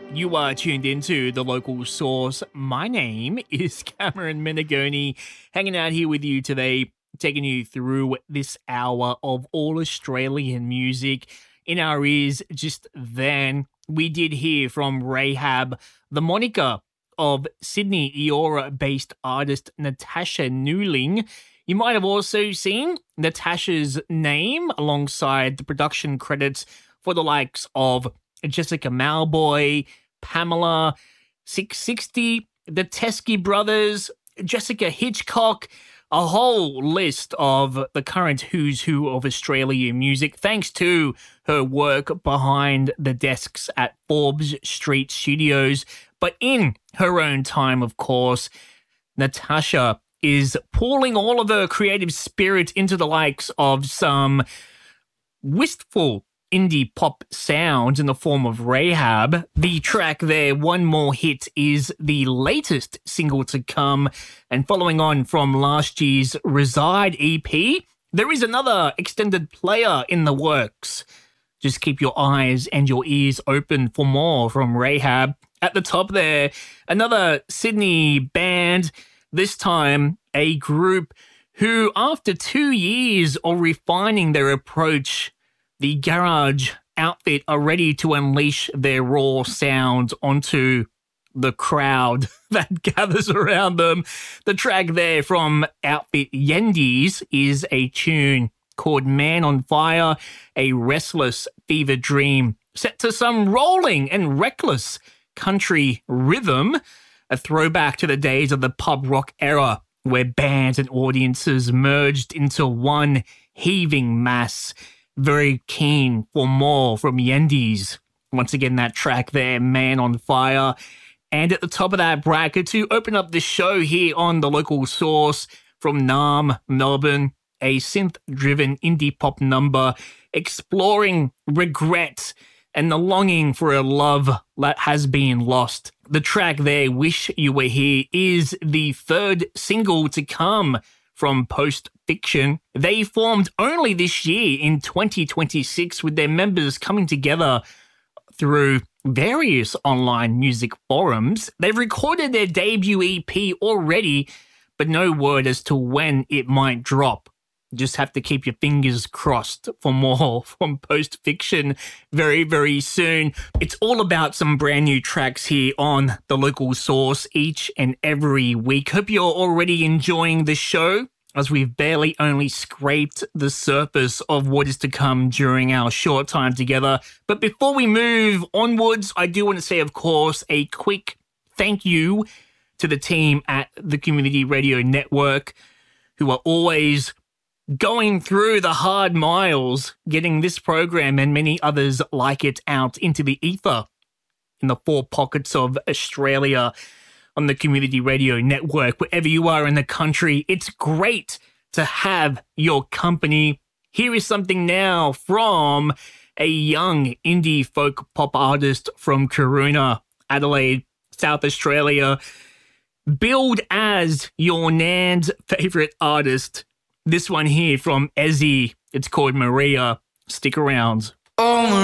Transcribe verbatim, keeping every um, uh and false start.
You are tuned into The Local Source. My name is Cameron Menegoni, hanging out here with you today, taking you through this hour of all Australian music. In our ears, just then, we did hear from Rahab, the moniker of Sydney Eora-based artist Natasha Newling. You might have also seen Natasha's name alongside the production credits for the likes of Jessica Malboy, Pamela, six sixty, the Teskey Brothers, Jessica Hitchcock, a whole list of the current who's who of Australian music, thanks to her work behind the desks at Forbes Street Studios. But in her own time, of course, Natasha is pouring all of her creative spirit into the likes of some wistful indie pop sounds in the form of Rahab. The track there, One More Hit, is the latest single to come, and following on from last year's Reside E P, there is another extended player in the works. Just keep your eyes and your ears open for more from Rahab. At the top there, another Sydney band, this time a group who, after two years of refining their approach, the garage outfit are ready to unleash their raw sound onto the crowd that gathers around them. The track there from outfit Yendies is a tune called Man on Fire, a restless fever dream set to some rolling and reckless country rhythm, a throwback to the days of the pub rock era where bands and audiences merged into one heaving mass. Very keen for more from Yendies. Once again, that track there, Man on Fire. And at the top of that bracket, to open up the show here on The Local Source, from Naarm, Melbourne, a synth-driven indie pop number exploring regret and the longing for a love that has been lost. The track there, Wish You Were Here, is the third single to come from Post Fiction. They formed only this year in twenty twenty-six, with their members coming together through various online music forums. They've recorded their debut E P already, but no word as to when it might drop. Just have to keep your fingers crossed for more from Post Fiction very, very soon. It's all about some brand new tracks here on The Local Source each and every week. Hope you're already enjoying the show, as we've barely only scraped the surface of what is to come during our short time together. But before we move onwards, I do want to say, of course, a quick thank you to the team at the Community Radio Network, who are always going through the hard miles, getting this program and many others like it out into the ether in the four pockets of Australia on the Community Radio Network. Wherever you are in the country, it's great to have your company. Here is something now from a young indie folk pop artist from Karuna, Adelaide, South Australia, billed as your Nan's favourite artist. This one here from Ezzy, it's called Maria. Stick around. Oh,